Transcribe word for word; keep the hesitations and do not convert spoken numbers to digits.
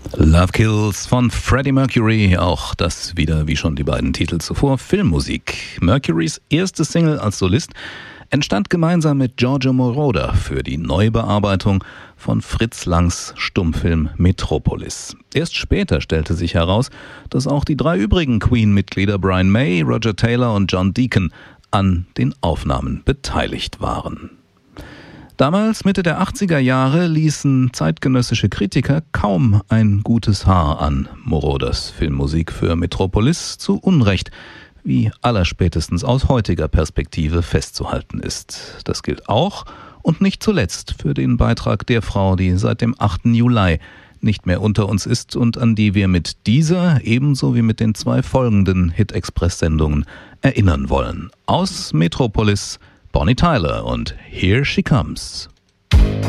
Love Kills von Freddie Mercury, auch das wieder wie schon die beiden Titel zuvor, Filmmusik. Mercurys erste Single als Solist entstand gemeinsam mit Giorgio Moroder für die Neubearbeitung von Fritz Langs Stummfilm Metropolis. Erst später stellte sich heraus, dass auch die drei übrigen Queen-Mitglieder Brian May, Roger Taylor und John Deacon an den Aufnahmen beteiligt waren. Damals, Mitte der achtziger Jahre, ließen zeitgenössische Kritiker kaum ein gutes Haar an Moroders Filmmusik für Metropolis, zu Unrecht, wie allerspätestens aus heutiger Perspektive festzuhalten ist. Das gilt auch und nicht zuletzt für den Beitrag der Frau, die seit dem achten Juli nicht mehr unter uns ist und an die wir mit dieser ebenso wie mit den zwei folgenden Hit-Express-Sendungen erinnern wollen. Aus Metropolis Bonnie Tyler und Here She Comes.